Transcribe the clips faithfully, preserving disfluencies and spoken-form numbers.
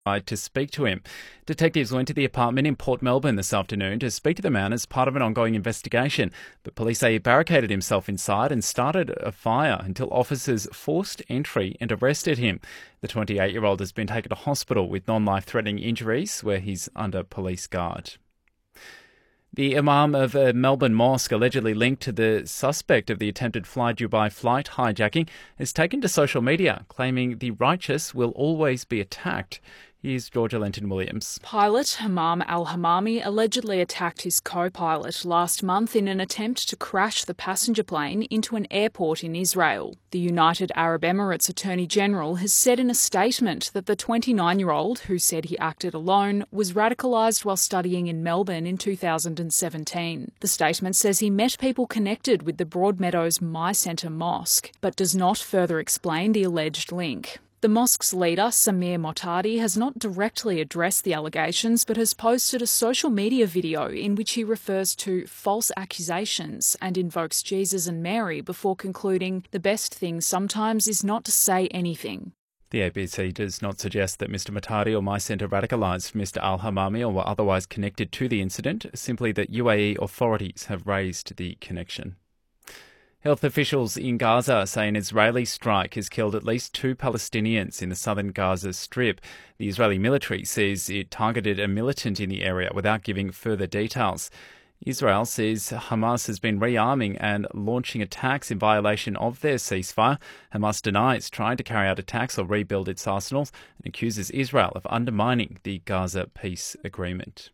tried to speak to him. Detectives went to the apartment in Port Melbourne this afternoon to speak to the man as part of an ongoing investigation, but police say he barricaded himself inside and started a fire until officers forced entry and arrested him. The twenty-eight-year-old has been taken to hospital with non-life-threatening injuries where he's under police guard. The imam of a Melbourne mosque allegedly linked to the suspect of the attempted Fly Dubai flight hijacking has taken to social media, claiming the righteous will always be attacked. Here's Georgia Lenton-Williams. Pilot Hamam Al-Hamami allegedly attacked his co-pilot last month in an attempt to crash the passenger plane into an airport in Israel. The United Arab Emirates Attorney General has said in a statement that the twenty-nine-year-old, who said he acted alone, was radicalised while studying in Melbourne in two thousand seventeen. The statement says he met people connected with the Broadmeadows My Centre Mosque, but does not further explain the alleged link. The mosque's leader, Samir Motadi, has not directly addressed the allegations but has posted a social media video in which he refers to false accusations and invokes Jesus and Mary before concluding the best thing sometimes is not to say anything. The A B C does not suggest that Mister Motadi or My Centre radicalised Mister Al-Hamami or were otherwise connected to the incident, simply that U A E authorities have raised the connection. Health officials in Gaza say an Israeli strike has killed at least two Palestinians in the southern Gaza Strip. The Israeli military says it targeted a militant in the area without giving further details. Israel says Hamas has been rearming and launching attacks in violation of their ceasefire. Hamas denies trying to carry out attacks or rebuild its arsenals and accuses Israel of undermining the Gaza peace agreement.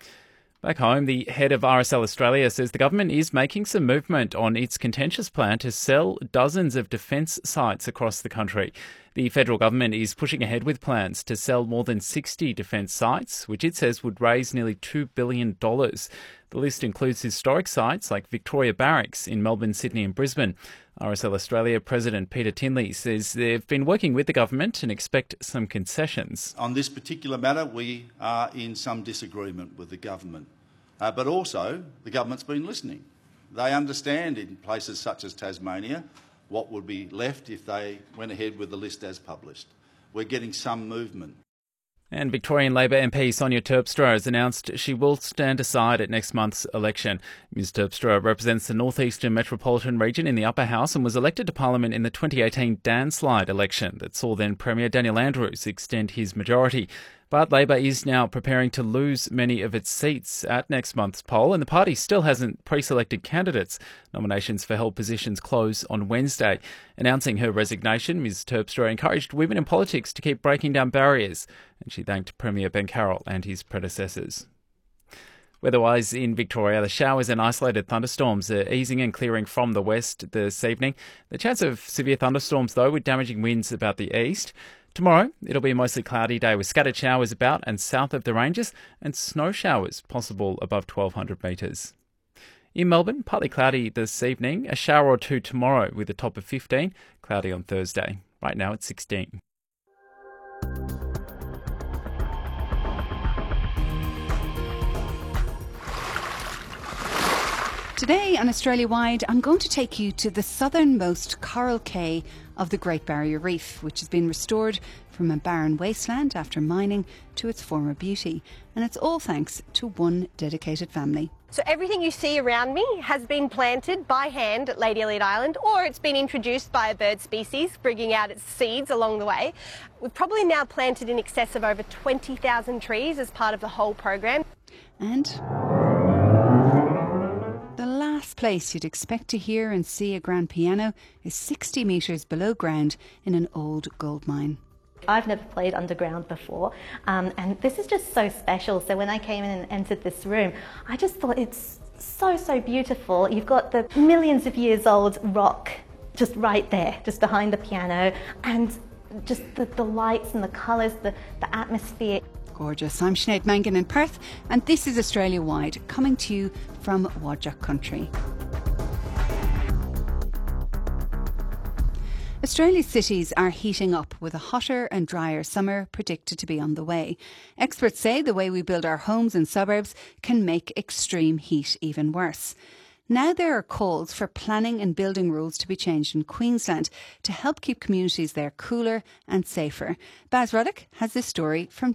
Back home, the head of R S L Australia says the government is making some movement on its contentious plan to sell dozens of defence sites across the country. The federal government is pushing ahead with plans to sell more than sixty defence sites, which it says would raise nearly two billion dollars. The list includes historic sites like Victoria Barracks in Melbourne, Sydney and Brisbane. R S L Australia President Peter Tinley says they've been working with the government and expect some concessions. On this particular matter, we are in some disagreement with the government, uh, but also the government's been listening. They understand in places such as Tasmania what would be left if they went ahead with the list as published. We're getting some movement. And Victorian Labor M P Sonia Terpstra has announced she will stand aside at next month's election. Ms Terpstra represents the northeastern metropolitan region in the upper house and was elected to Parliament in the twenty eighteen Danslide election that saw then Premier Daniel Andrews extend his majority. But Labor is now preparing to lose many of its seats at next month's poll, and the party still hasn't pre-selected candidates. Nominations for held positions close on Wednesday. Announcing her resignation, Ms Terpstra encouraged women in politics to keep breaking down barriers, and she thanked Premier Ben Carroll and his predecessors. Weather-wise in Victoria, the showers and isolated thunderstorms are easing and clearing from the west this evening. The chance of severe thunderstorms, though, with damaging winds about the east. Tomorrow, it'll be a mostly cloudy day with scattered showers about and south of the ranges and snow showers possible above twelve hundred metres. In Melbourne, partly cloudy this evening, a shower or two tomorrow with a top of fifteen, cloudy on Thursday. Right now it's sixteen. Today on Australia Wide, I'm going to take you to the southernmost coral cay of the Great Barrier Reef, which has been restored from a barren wasteland after mining to its former beauty. And it's all thanks to one dedicated family. So everything you see around me has been planted by hand at Lady Elliot Island, or it's been introduced by a bird species, bringing out its seeds along the way. We've probably now planted in excess of over twenty thousand trees as part of the whole program. And the last place you'd expect to hear and see a grand piano is sixty metres below ground in an old gold mine. I've never played underground before, um, and this is just so special. So when I came in and entered this room, I just thought it's so, so beautiful. You've got the millions of years old rock just right there, just behind the piano, and just the, the lights and the colours, the, the atmosphere. Gorgeous. I'm Sinead Mangan in Perth, and this is Australia Wide, coming to you from Wadjuk country. Australia's cities are heating up with a hotter and drier summer predicted to be on the way. Experts say the way we build our homes in suburbs can make extreme heat even worse. Now there are calls for planning and building rules to be changed in Queensland to help keep communities there cooler and safer. Baz Ruddock has this story from